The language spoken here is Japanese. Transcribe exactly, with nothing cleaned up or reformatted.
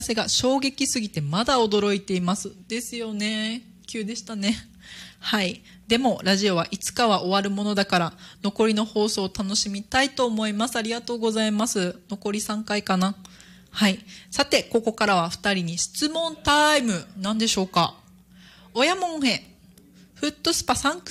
せが衝撃すぎてまだ驚いています。ですよね。急でしたね。はい。でも、ラジオはいつかは終わるものだから、残りの放送を楽しみたいと思います。ありがとうございます。残りさんかいかな。はい。さて、ここからはふたりに質問タイム。何でしょうか。親もんへ。フットスパサンク